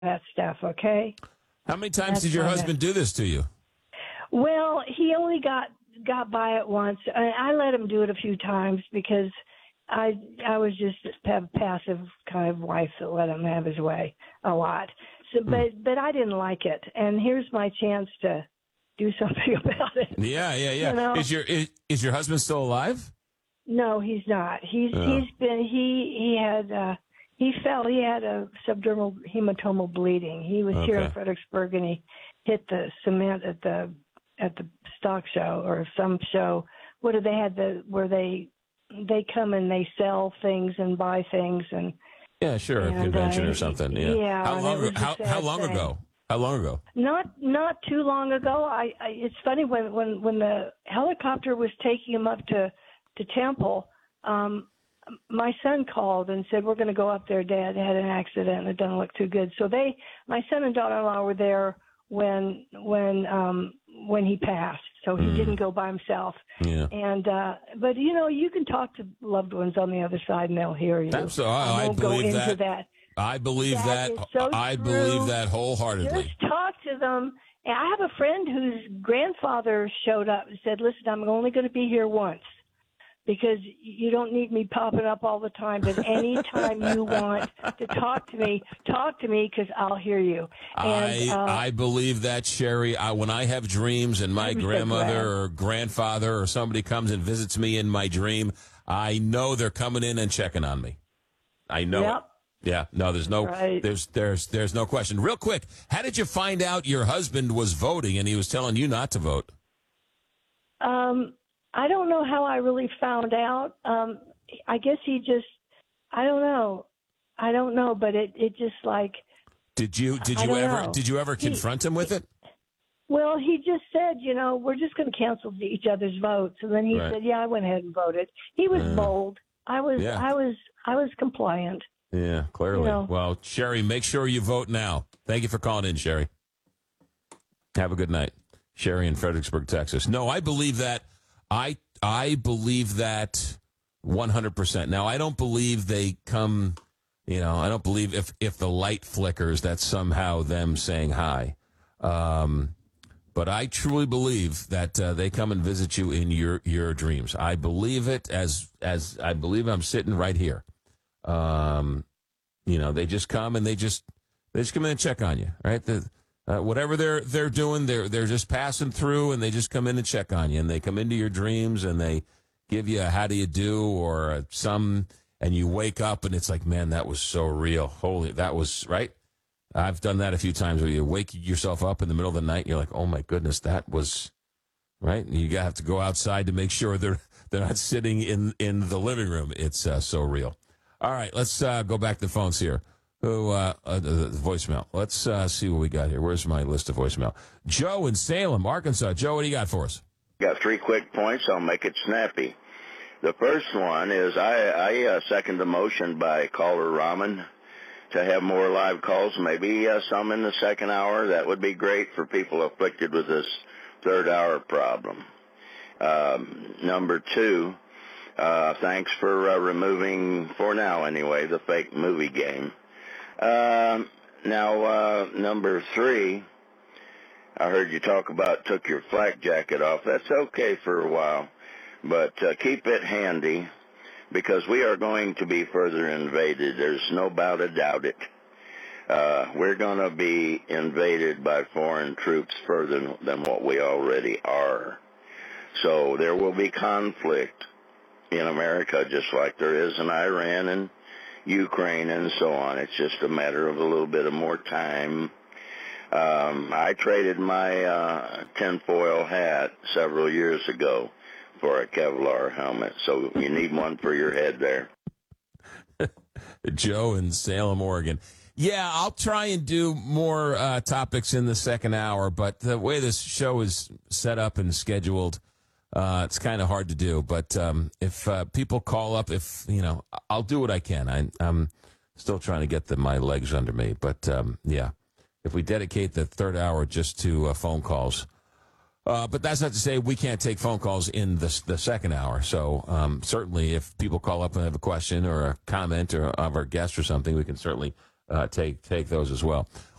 that stuff, okay? How many times That's did your my husband do this to you? Well, he only got by it once. I let him do it a few times because I was just a passive kind of wife that let him have his way a lot. So, but I didn't like it, and here's my chance to do something about it. Yeah. You know? Is your husband still alive? No, he's not. He fell. He had a subdermal hematomal bleeding. He was here in Fredericksburg, and he hit the cement at the stock show or some show. What did they had where they come and they sell things and buy things and a convention or something. Yeah. How long ago? How long ago? Not too long ago. It's funny when the helicopter was taking him up to Temple. My son called and said, "We're going to go up there. Dad had an accident and it doesn't look too good." So my son and daughter-in-law were there when he passed. So he didn't go by himself. Yeah. And but you can talk to loved ones on the other side and they'll hear you. Absolutely. I won't go into that. I believe that. So I believe that wholeheartedly. Just talk to them. And I have a friend whose grandfather showed up and said, "Listen, I'm only going to be here once because you don't need me popping up all the time. But anytime you want to talk to me because I'll hear you." And, I believe that, Sherry. When I have dreams and my grandmother or grandfather or somebody comes and visits me in my dream, I know they're coming in and checking on me. I know it. Yeah, no, there's no question. Real quick, how did you find out your husband was voting and he was telling you not to vote? I don't know how I really found out. I guess he just, I don't know, but it just like. Did you ever confront him with it? Well, he just said, we're just going to cancel each other's votes, and then he said, "Yeah, I went ahead and voted." He was bold. I was compliant. Yeah, clearly. Well, Sherry, make sure you vote now. Thank you for calling in, Sherry. Have a good night. Sherry in Fredericksburg, Texas. No, I believe that. I believe that 100%. Now, I don't believe they come, I don't believe if the light flickers, that's somehow them saying hi. But I truly believe that they come and visit you in your dreams. I believe it as I believe I'm sitting right here. They just come and they just come in and check on you, right? Whatever they're doing, they're just passing through and they just come in and check on you, and they come into your dreams and they give you a how do you do or and you wake up and it's like, man, that was so real. Holy, that was right. I've done that a few times where you wake yourself up in the middle of the night and you're like, oh my goodness, that was right. And you have to go outside to make sure they're not sitting in the living room. It's so real. All right, let's go back to the phones here. The voicemail. Let's see what we got here. Where's my list of voicemail? Joe in Salem, Arkansas. Joe, what do you got for us? Got 3 quick points. I'll make it snappy. The first one is I second the motion by caller Rahman to have more live calls, maybe some in the second hour. That would be great for people afflicted with this third hour problem. Number 2, thanks for removing, for now anyway, the fake movie game. Now, number 3, I heard you talk about took your flak jacket off. That's okay for a while, but keep it handy because we are going to be further invaded. There's no doubt it. We're going to be invaded by foreign troops further than what we already are. So there will be conflict in America just like there is in Iran and Ukraine and so on. It's just a matter of a little bit of more time. I traded my tinfoil hat several years ago for a Kevlar helmet, so you need one for your head there. Joe in Salem, Oregon. Yeah, I'll try and do more topics in the second hour, but the way this show is set up and scheduled, it's kind of hard to do. But if people call up, I'll do what I can. I'm still trying to get my legs under me. But, yeah, if we dedicate the third hour just to phone calls. But that's not to say we can't take phone calls in the second hour. So certainly if people call up and have a question or a comment or of our guest or something, we can certainly take those as well.